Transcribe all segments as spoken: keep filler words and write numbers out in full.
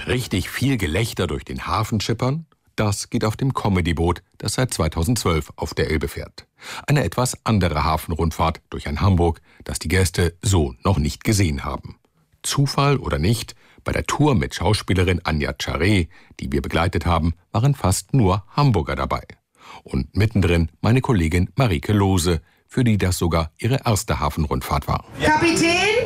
Und richtig viel Gelächter durch den Hafen schippern, das geht auf dem Comedy-Boot, das seit zweitausendzwölf auf der Elbe fährt. Eine etwas andere Hafenrundfahrt durch ein Hamburg, das die Gäste so noch nicht gesehen haben. Zufall oder nicht, bei der Tour mit Schauspielerin Anja Charé, die wir begleitet haben, waren fast nur Hamburger dabei. Und mittendrin meine Kollegin Marike Lohse, für die das sogar ihre erste Hafenrundfahrt war. Kapitän?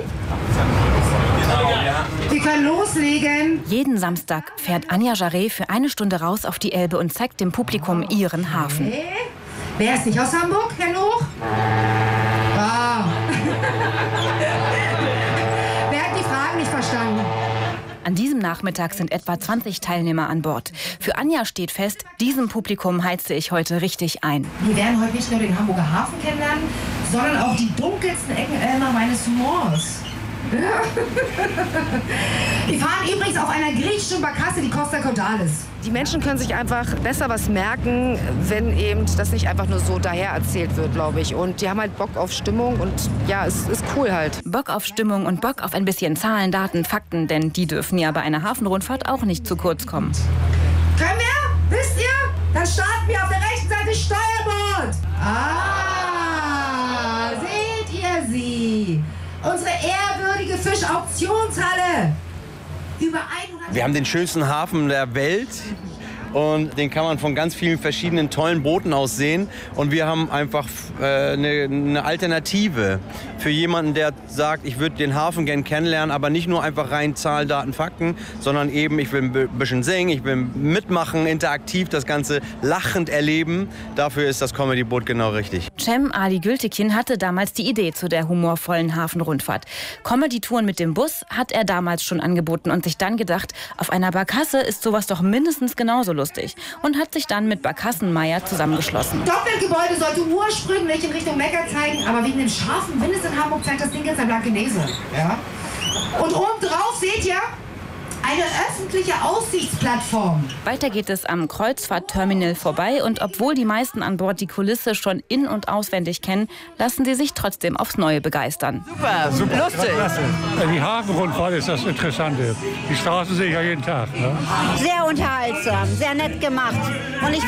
Sie können loslegen. Jeden Samstag fährt Anja Charé für eine Stunde raus auf die Elbe und zeigt dem Publikum ihren Hafen. Okay. Wer ist nicht aus Hamburg, Herr Loch? Ah. Wer hat die Fragen nicht verstanden? An diesem Nachmittag sind etwa zwanzig Teilnehmer an Bord. Für Anja steht fest, diesem Publikum heize ich heute richtig ein. Wir werden heute nicht nur den Hamburger Hafen kennenlernen, sondern auch die dunkelsten Ecken Elmar meines Humors. Ja. Wir fahren übrigens auf einer griechischen Barkasse, die Costa Cordalis. Die Menschen können sich einfach besser was merken, wenn eben das nicht einfach nur so daher erzählt wird, glaube ich. Und die haben halt Bock auf Stimmung und ja, es ist cool halt. Bock auf Stimmung und Bock auf ein bisschen Zahlen, Daten, Fakten, denn die dürfen ja bei einer Hafenrundfahrt auch nicht zu kurz kommen. Können wir? Wisst ihr? Dann starten wir auf der rechten Seite Steuerbord. Ah, seht ihr sie? Unsere ehrwürdige Fischauktionshalle. Über hundert Wir haben den schönsten Hafen der Welt und den kann man von ganz vielen verschiedenen tollen Booten aus sehen. Und wir haben einfach äh, eine, eine Alternative für jemanden, der sagt, ich würde den Hafen gern kennenlernen, aber nicht nur einfach rein Zahlen, Daten, Fakten, sondern eben, ich will ein bisschen singen, ich will mitmachen, interaktiv das Ganze lachend erleben. Dafür ist das Comedy-Boot genau richtig. Cem Ali Gültekin hatte damals die Idee zu der humorvollen Hafenrundfahrt. Comedy-Touren mit dem Bus hat er damals schon angeboten und sich dann gedacht, auf einer Barkasse ist sowas doch mindestens genauso lustig. Und hat sich dann mit Barkassenmeier zusammengeschlossen. Doppelgebäude sollte ursprünglich in Richtung Mekka zeigen, aber wegen dem scharfen Windes in Hamburg zeigt das Ding jetzt ein Blankenese. Ja? Und oben drauf seht ihr eine öffentliche Aussichtsplattform. Weiter geht es am Kreuzfahrtterminal vorbei und obwohl die meisten an Bord die Kulisse schon in- und auswendig kennen, lassen sie sich trotzdem aufs Neue begeistern. Super, super, lustig. Die Hafenrundfahrt ist das Interessante. Die Straßen sehe ich ja jeden Tag. Ne? Sehr unterhaltsam, sehr nett gemacht. Und ich